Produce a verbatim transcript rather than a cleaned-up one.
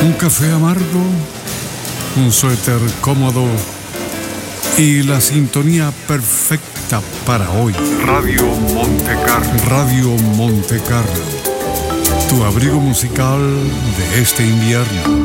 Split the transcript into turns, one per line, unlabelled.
Un café amargo, un suéter cómodo y la sintonía perfecta para hoy. Radio Monte Carlo. Radio Monte Carlo. Tu abrigo musical de este invierno.